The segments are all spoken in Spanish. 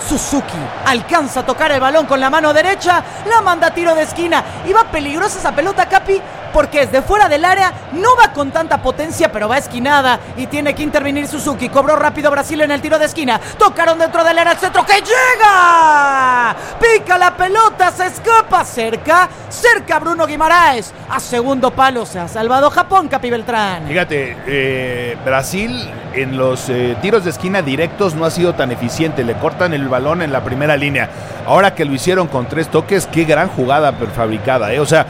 Suzuki alcanza a tocar el balón con la mano derecha, la manda a tiro de esquina y va peligrosa esa pelota, Capi, porque es de fuera del área, no va con tanta potencia, pero va esquinada y tiene que intervenir Suzuki. Cobró rápido Brasil en el tiro de esquina, tocaron dentro del área, el centro que llega, pica la pelota, se escapa, cerca Bruno Guimaraes, a segundo palo se ha salvado Japón, Capi Beltrán. Fíjate, Brasil en los tiros de esquina directos no ha sido tan eficiente, le cortan el balón en la primera línea. Ahora que lo hicieron con 3 toques, qué gran jugada prefabricada, o sea,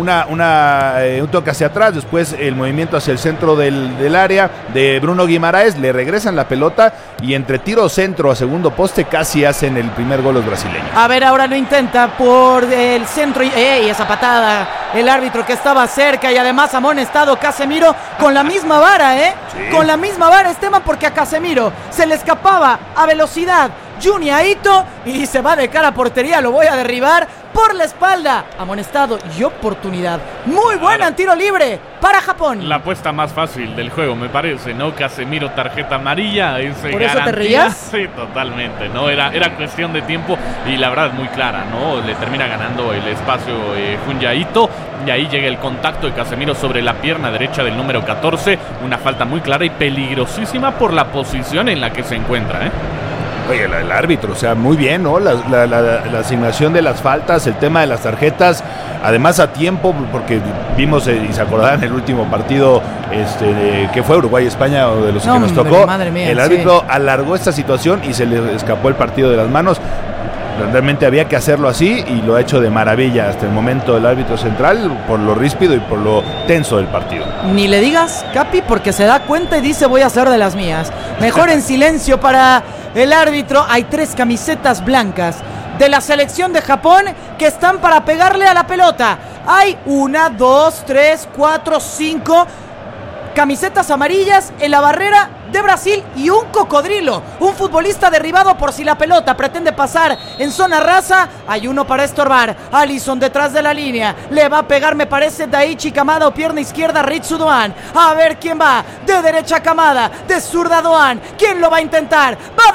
un toque hacia atrás, después el movimiento hacia el centro del área de Bruno Guimaraes, le regresan la pelota y entre tiro centro a segundo poste casi hacen el primer gol los brasileños. A ver, ahora lo intenta por el centro y esa patada, el árbitro que estaba cerca y además amonestado Casemiro con la misma vara, Sí. Con la misma vara, Esteban, porque a Casemiro se le escapaba a velocidad Juni Aito y se va de cara a portería, lo voy a derribar por la espalda, amonestado y oportunidad muy buena en tiro libre para Japón. La apuesta más fácil del juego, me parece, ¿no? Casemiro, tarjeta amarilla, ese ¿por eso garantía. te reías? Sí, totalmente, ¿no? Era cuestión de tiempo y la verdad muy clara, ¿no? Le termina ganando el espacio Junya Ito y ahí llega el contacto de Casemiro sobre la pierna derecha del número 14, una falta muy clara y peligrosísima por la posición en la que se encuentra, Oye, el árbitro, o sea, muy bien, ¿no? La asignación de las faltas, el tema de las tarjetas, además a tiempo, porque vimos y se acordarán el último partido que fue Uruguay-España, o de los que nos tocó, madre mía, el árbitro alargó esta situación y se le escapó el partido de las manos. Realmente había que hacerlo así y lo ha hecho de maravilla hasta el momento el árbitro central, por lo ríspido y por lo tenso del partido. Ni le digas, Capi, porque se da cuenta y dice voy a hacer de las mías. Mejor en silencio para el árbitro. Hay 3 camisetas blancas de la selección de Japón que están para pegarle a la pelota. Hay 1, 2, 3, 4, 5 camisetas amarillas en la barrera de Brasil y un cocodrilo, un futbolista derribado por si la pelota pretende pasar en zona rasa. Hay uno para estorbar. Alisson detrás de la línea, le va a pegar, me parece, Daichi Kamada, o pierna izquierda Ritsu Doan. A ver quién va, de derecha Kamada, de zurda Doan. ¿Quién lo va a intentar? Va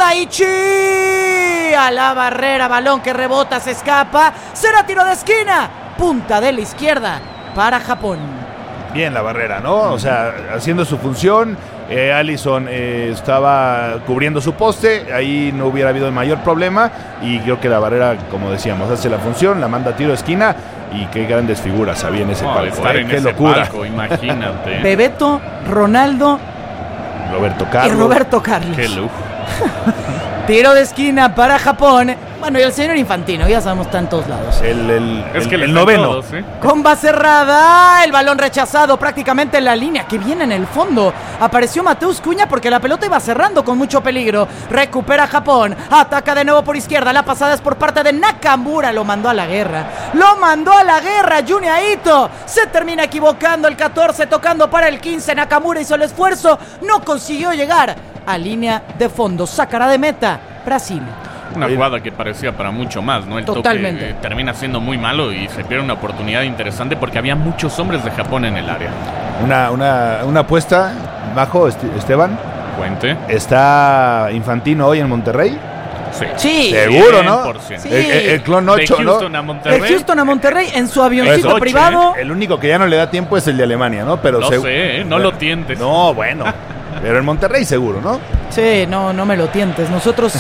Daichi a la barrera, balón que rebota, se escapa, será tiro de esquina, punta de la izquierda para Japón. Bien la barrera, ¿no? O sea, haciendo su función. Alisson estaba cubriendo su poste, ahí no hubiera habido el mayor problema y creo que la barrera, como decíamos, hace la función, la manda a tiro de esquina y qué grandes figuras había en ese palco. Estar en qué ese locura. palco, imagínate. Bebeto, Ronaldo Roberto Carlos. y Roberto Carlos. Qué lujo. Tiro de esquina para Japón. Bueno, y el señor Infantino, ya sabemos, está en todos lados. El noveno. Todos, Con va cerrada, el balón rechazado prácticamente en la línea, que viene en el fondo. Apareció Mateus Cunha porque la pelota iba cerrando con mucho peligro. Recupera Japón, ataca de nuevo por izquierda, la pasada es por parte de Nakamura, lo mandó a la guerra. Juni Aito, se termina equivocando el 14, tocando para el 15. Nakamura hizo el esfuerzo, no consiguió llegar a línea de fondo. Sacará de meta Brasil. Una jugada que parecía para mucho más, ¿no? El Totalmente. toque termina siendo muy malo y se pierde una oportunidad interesante porque había muchos hombres de Japón en el área. Una apuesta, Majo, Esteban. Cuente. ¿Está Infantino hoy en Monterrey? Sí. Seguro, ¿no? 100%. Sí. El clon 8, de Houston, ¿no? a Monterrey. De Houston a Monterrey en su avioncito Eso, privado. El único que ya no le da tiempo es el de Alemania, ¿no? Pero No sé, no lo tientes. No, bueno. Pero en Monterrey seguro, ¿no? Sí, no me lo tientes. Nosotros,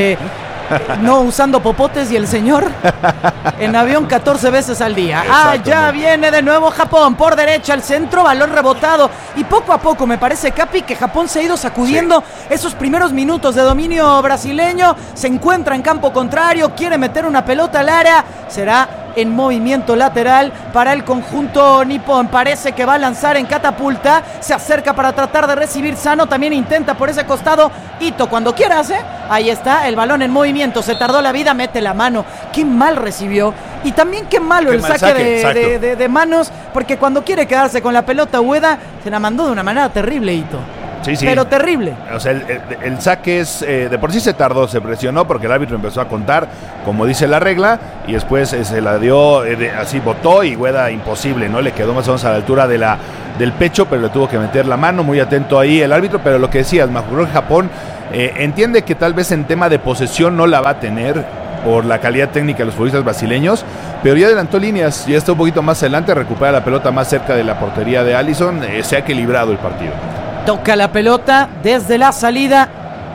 no usando popotes y el señor en avión 14 veces al día. Ya viene de nuevo Japón, por derecha al centro, balón rebotado y poco a poco me parece, Capi, que Japón se ha ido sacudiendo esos primeros minutos de dominio brasileño. Se encuentra en campo contrario, quiere meter una pelota al área, será en movimiento lateral para el conjunto nipón. Parece que va a lanzar en catapulta, se acerca para tratar de recibir Sano, también intenta por ese costado Ito, cuando quieras, ahí está el balón en movimiento, se tardó la vida, mete la mano, qué mal recibió y también qué malo el saque de manos, porque cuando quiere quedarse con la pelota Ueda se la mandó de una manera terrible Ito. Sí. Pero terrible. O sea, el saque es, de por sí se tardó, se presionó porque el árbitro empezó a contar, como dice la regla, y después se la dio, así botó y Ueda imposible, ¿no? Le quedó más o menos a la altura del pecho, pero le tuvo que meter la mano, muy atento ahí el árbitro, pero lo que decías, Japón entiende que tal vez en tema de posesión no la va a tener por la calidad técnica de los futbolistas brasileños, pero ya adelantó líneas, ya está un poquito más adelante, recupera la pelota más cerca de la portería de Alisson, se ha equilibrado el partido. Toca la pelota desde la salida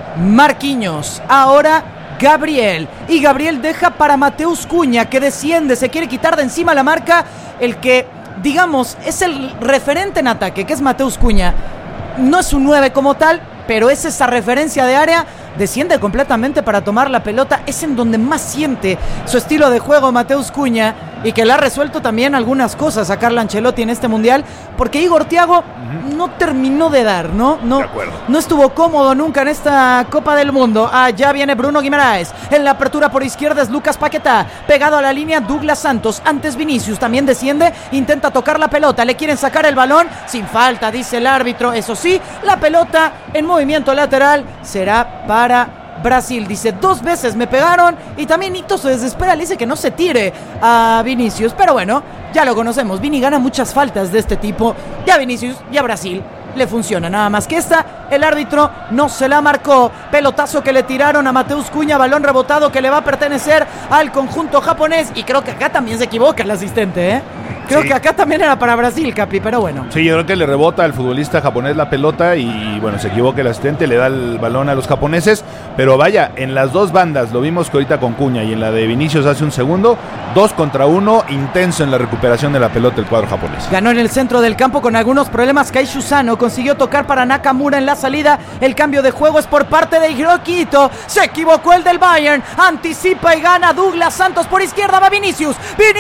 Marquinhos, ahora Gabriel, y Gabriel deja para Mateus Cunha, que desciende, se quiere quitar de encima la marca, el que, digamos, es el referente en ataque, que es Mateus Cunha. No es un 9 como tal, pero es esa referencia de área, desciende completamente para tomar la pelota, es en donde más siente su estilo de juego Mateus Cunha, y que le ha resuelto también algunas cosas a Carlo Ancelotti en este Mundial, porque Igor Thiago no terminó de dar, ¿no? No estuvo cómodo nunca en esta Copa del Mundo. Ya viene Bruno Guimaraes, en la apertura por izquierda es Lucas Paquetá, pegado a la línea Douglas Santos, antes Vinicius, también desciende, intenta tocar la pelota, le quieren sacar el balón, sin falta, dice el árbitro, eso sí, la pelota en movimiento lateral será para Brasil. Dice, 2 veces me pegaron, y también Nito se desespera, le dice que no se tire a Vinicius, pero bueno, ya lo conocemos, Vini gana muchas faltas de este tipo, ya Vinicius, ya Brasil le funciona, nada más que esta, el árbitro no se la marcó, pelotazo que le tiraron a Mateus Cunha, balón rebotado que le va a pertenecer al conjunto japonés, y creo que acá también se equivoca el asistente, Creo que acá también era para Brasil, Capi, pero bueno. Sí, yo creo que le rebota al futbolista japonés la pelota y bueno, se equivoca el asistente, le da el balón a los japoneses, pero vaya, en las dos bandas, lo vimos que ahorita con Cunha y en la de Vinicius hace un segundo, 2 contra 1, intenso en la recuperación de la pelota el cuadro japonés. Ganó en el centro del campo con algunos problemas Kaishu Sano, consiguió tocar para Nakamura en la salida, el cambio de juego es por parte de Hiroki Ito, se equivocó el del Bayern, anticipa y gana Douglas Santos por izquierda, va Vinicius,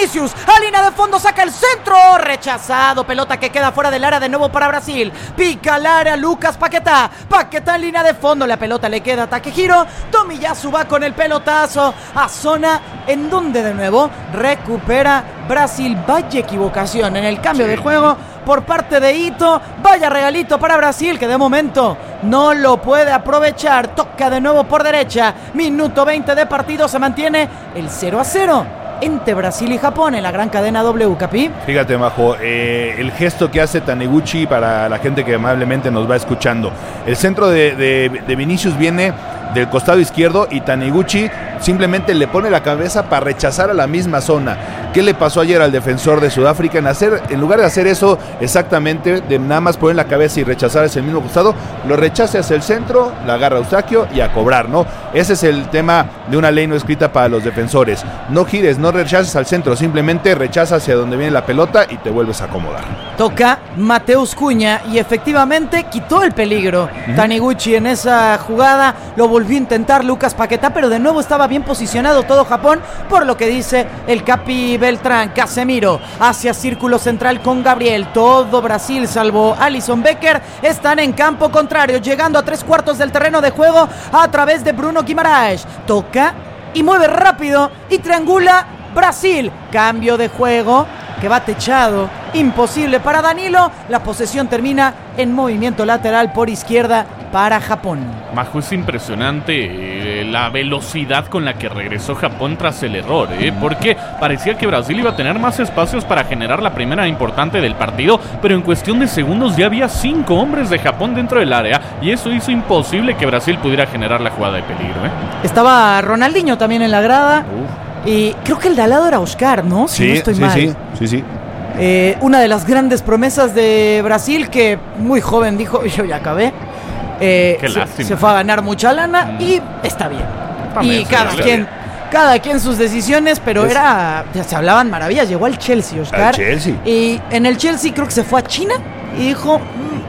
a línea de fondo saca el centro, rechazado, pelota que queda fuera del área de nuevo para Brasil, pica al área Lucas Paquetá en línea de fondo, la pelota le queda a Takehiro, Tomiyasu va con el pelotazo a zona en donde de nuevo recupera Brasil. Vaya equivocación en el cambio de juego por parte de Ito, vaya regalito para Brasil que de momento no lo puede aprovechar, toca de nuevo por derecha, minuto 20 de partido, se mantiene el 0-0 entre Brasil y Japón en la gran cadena W, Capi. Fíjate, Majo, el gesto que hace Taniguchi para la gente que amablemente nos va escuchando. El centro de Vinicius viene del costado izquierdo y Taniguchi simplemente le pone la cabeza para rechazar a la misma zona. ¿Qué le pasó ayer al defensor de Sudáfrica? En lugar de hacer eso exactamente, de nada más poner la cabeza y rechazar hacia el mismo costado, lo rechaza hacia el centro, la agarra Eustaquio y a cobrar, ¿no? Ese es el tema de una ley no escrita para los defensores. No gires, no rechaces al centro, simplemente rechaza hacia donde viene la pelota y te vuelves a acomodar. Toca Mateus Cunha y efectivamente quitó el peligro. Taniguchi en esa jugada, lo volvió a intentar Lucas Paquetá, pero de nuevo estaba bien posicionado todo Japón, por lo que dice el Capi Beltrán. Casemiro hacia círculo central con Gabriel, todo Brasil salvo Alisson Becker están en campo contrario, llegando a 3/4 del terreno de juego a través de Bruno Guimaraes, toca y mueve rápido y triangula Brasil, cambio de juego que va techado, imposible para Danilo, la posesión termina en movimiento lateral por izquierda para Japón. Majo, es impresionante la velocidad con la que regresó Japón tras el error, porque parecía que Brasil iba a tener más espacios para generar la primera importante del partido, pero en cuestión de segundos ya había 5 hombres de Japón dentro del área y eso hizo imposible que Brasil pudiera generar la jugada de peligro. Estaba Ronaldinho también en la grada. Y creo que el de al lado era Oscar, ¿no? Si no estoy mal. Sí. Una de las grandes promesas de Brasil que muy joven dijo, yo ya acabé. Qué lástima. Se fue a ganar mucha lana y está bien. También y cada quien sus decisiones, pero se hablaban maravillas. Llegó al Chelsea, Oscar. Al Chelsea. Y en el Chelsea creo que se fue a China y dijo,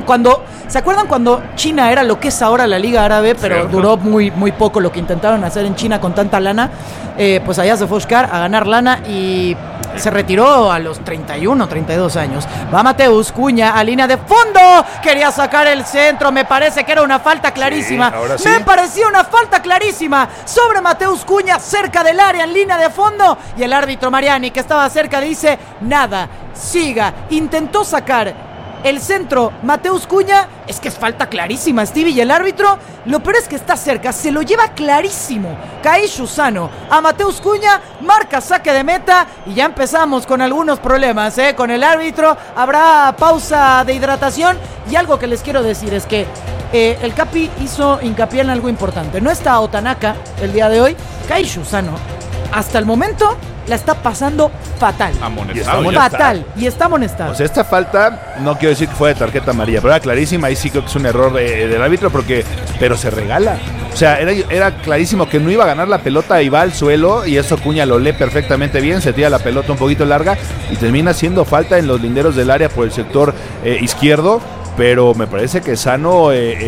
¿se acuerdan cuando China era lo que es ahora la Liga Árabe? Pero duró muy, muy poco lo que intentaron hacer en China con tanta lana. Pues allá se fue Oscar a ganar lana y se retiró a los 31, 32 años. Va Mateus Cunha a línea de fondo. Quería sacar el centro. Me parece que era una falta clarísima. Sí. Me parecía una falta clarísima sobre Mateus Cunha cerca del área en línea de fondo. Y el árbitro Mariani, que estaba cerca, dice nada, siga. Intentó sacar El centro, Mateus Cunha, es que es falta clarísima, Stevie, y el árbitro, lo peor es que está cerca, se lo lleva clarísimo. Kaishu Sano a Mateus Cunha, marca saque de meta y ya empezamos con algunos problemas, con el árbitro. Habrá pausa de hidratación y algo que les quiero decir es que el Capi hizo hincapié en algo importante. No está Otanaka el día de hoy, Kaishu Sano, hasta el momento la está pasando fatal. Amonestado. Fatal. Y está amonestado. O sea, esta falta, no quiero decir que fue de tarjeta amarilla, pero era clarísima. Ahí sí creo que es un error del árbitro, pero se regala. O sea, era clarísimo que no iba a ganar la pelota y va al suelo, y eso Cunha lo lee perfectamente bien, se tira la pelota un poquito larga y termina siendo falta en los linderos del área por el sector izquierdo. Pero me parece que Sano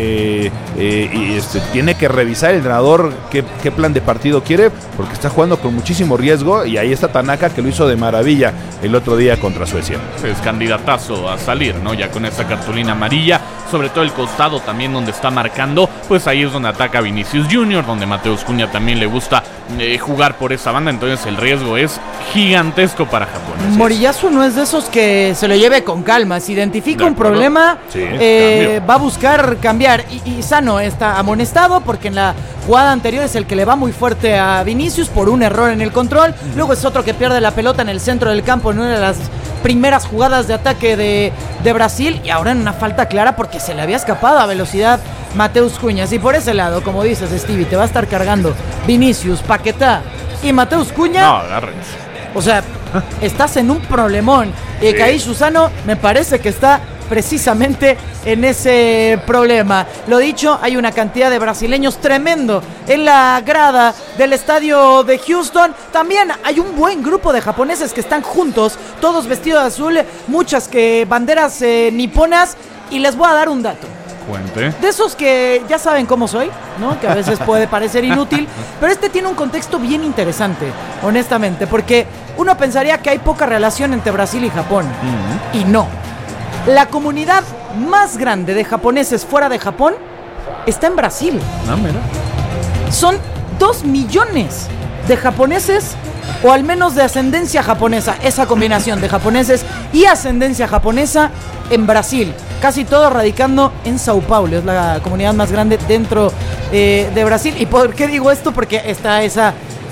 tiene que revisar el entrenador qué plan de partido quiere, porque está jugando con muchísimo riesgo, y ahí está Tanaka, que lo hizo de maravilla el otro día contra Suecia. Es candidatazo a salir, ¿no? Ya con esta cartulina amarilla, sobre todo el costado también donde está marcando, pues ahí es donde ataca Vinicius Junior, donde Mateus Cunha también le gusta jugar por esa banda, entonces el riesgo es gigantesco para Japón. Moriyasu no es de esos que se lo lleve con calma, si identifica un problema, sí, va a buscar cambiar, y Sano está amonestado porque en la jugada anterior es el que le va muy fuerte a Vinicius por un error en el control, luego es otro que pierde la pelota en el centro del campo en una de las primeras jugadas de ataque de Brasil, y ahora en una falta clara porque se le había escapado a velocidad Mateus Cunha. Y por ese lado, como dices, Stevie, te va a estar cargando Vinicius, Paquetá y Mateus Cunha. No, agárrense. O sea, estás en un problemón. Y Kaishu Sano me parece que está precisamente en ese problema. Lo dicho, hay una cantidad de brasileños tremendo en la grada del estadio de Houston. También hay un buen grupo de japoneses que están juntos, todos vestidos de azul, muchas banderas niponas. Y les voy a dar un dato. Cuente. De esos que ya saben cómo soy, ¿no? Que a veces puede parecer inútil, pero este tiene un contexto bien interesante, honestamente, porque uno pensaría que hay poca relación entre Brasil y Japón, y no. La comunidad más grande de japoneses fuera de Japón está en Brasil. Ah, mira. Son 2 millones de japoneses, o al menos de ascendencia japonesa, esa combinación de japoneses y ascendencia japonesa en Brasil. Casi todos radicando en Sao Paulo, es la comunidad más grande dentro de Brasil. ¿Y por qué digo esto? Porque está esa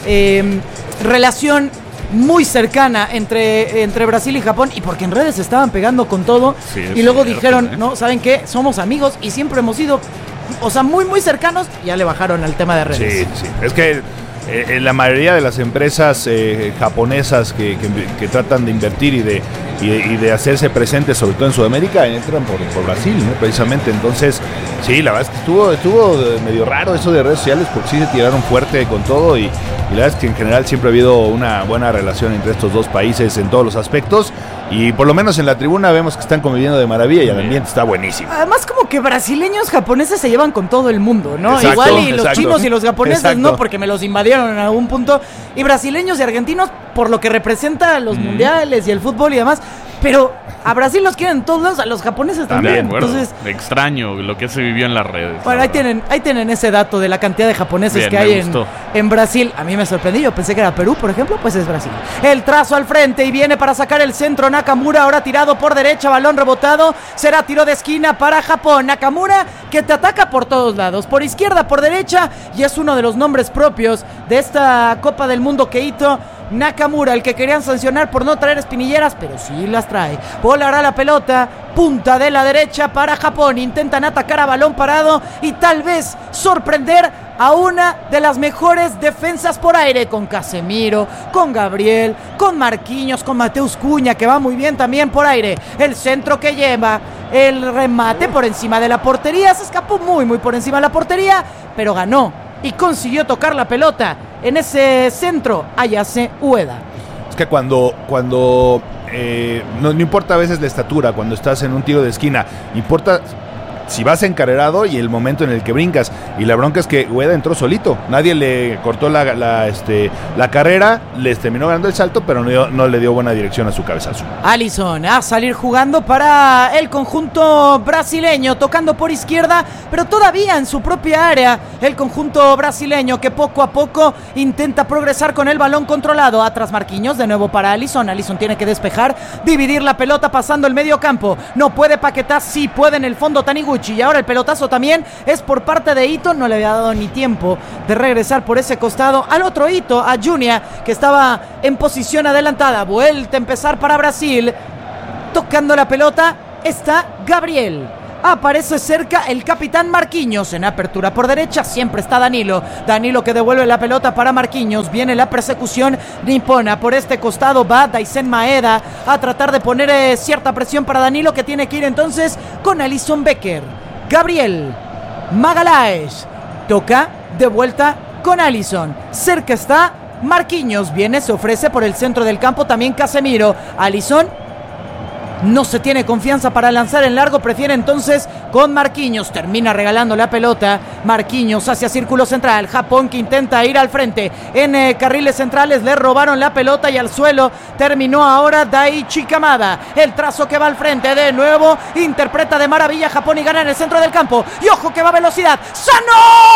relación muy cercana entre Brasil y Japón, y porque en redes se estaban pegando con todo, sí, y luego cierto, dijeron, no, ¿saben qué? Somos amigos y siempre hemos sido, o sea, muy muy cercanos. Ya le bajaron al tema de redes. Sí, sí, es que la mayoría de las empresas japonesas que tratan de invertir y de hacerse presentes, sobre todo en Sudamérica, entran por Brasil, ¿no? Precisamente. Entonces, sí, la verdad es que estuvo medio raro eso de redes sociales, porque sí se tiraron fuerte con todo, y la verdad es que en general siempre ha habido una buena relación entre estos dos países en todos los aspectos, y por lo menos en la tribuna vemos que están conviviendo de maravilla y el ambiente está buenísimo. Además, como que brasileños japoneses se llevan con todo el mundo, ¿no? Exacto, igual y los exacto. chinos y los japoneses Exacto. no, porque me los invadieron en algún punto, y brasileños y argentinos por lo que representa los mundiales y el fútbol y demás, pero a Brasil los quieren todos, a los japoneses también. Entonces, extraño lo que se vivió en las redes. bueno, ahí tienen ese dato de la cantidad de japoneses Bien, que hay en Brasil. A mí me sorprendió, yo pensé que era Perú, por ejemplo, pues es Brasil. El trazo al frente y viene para sacar el centro Nakamura, ahora tirado por derecha, balón rebotado, será tiro de esquina para Japón. Nakamura, que te ataca por todos lados, por izquierda, por derecha, y es uno de los nombres propios de esta Copa del Mundo que hizo Nakamura, el que querían sancionar por no traer espinilleras, pero sí las trae. Volará la pelota, punta de la derecha para Japón. Intentan atacar a balón parado y tal vez sorprender a una de las mejores defensas por aire, con Casemiro, con Gabriel, con Marquinhos, con Mateus Cunha, que va muy bien también por aire. El centro que lleva, el remate por encima de la portería, se escapó muy por encima de la portería, pero ganó y consiguió tocar la pelota. En ese centro, Ayase Ueda. Es que cuando no importa a veces la estatura, cuando estás en un tiro de esquina, importa si vas encarrerado y el momento en el que brincas. Y la bronca es que Ueda entró solito. Nadie le cortó la carrera, les terminó ganando el salto, pero no le dio buena dirección a su cabezazo. Alisson a salir jugando para el conjunto brasileño, tocando por izquierda, pero todavía en su propia área. El conjunto brasileño que poco a poco intenta progresar con el balón controlado. Atrás Marquinhos, de nuevo para Alisson. Alisson tiene que despejar, dividir la pelota pasando el medio campo. No puede Paquetá, sí puede en el fondo Taniguchi. Y ahora el pelotazo también es por parte de Ito. No le había dado ni tiempo de regresar por ese costado al otro Ito, a Junior, que estaba en posición adelantada. Vuelta a empezar para Brasil. Tocando la pelota está Gabriel. Aparece cerca el capitán Marquinhos. En apertura por derecha siempre está Danilo. Danilo que devuelve la pelota para Marquinhos. Viene la persecución nipona. Por este costado va Daisen Maeda a tratar de poner cierta presión para Danilo, que tiene que ir entonces con Alisson Becker. Gabriel Magalhães toca de vuelta con Alisson. Cerca está Marquinhos. Viene, se ofrece por el centro del campo también Casemiro. Alisson no se tiene confianza para lanzar en largo, prefiere entonces con Marquinhos. Termina regalando la pelota. Marquinhos hacia círculo central. Japón que intenta ir al frente. En carriles centrales le robaron la pelota y al suelo terminó ahora Daichi Kamada. El trazo que va al frente de nuevo. Interpreta de maravilla Japón y gana en el centro del campo. Y ojo que va a velocidad. ¡Sano!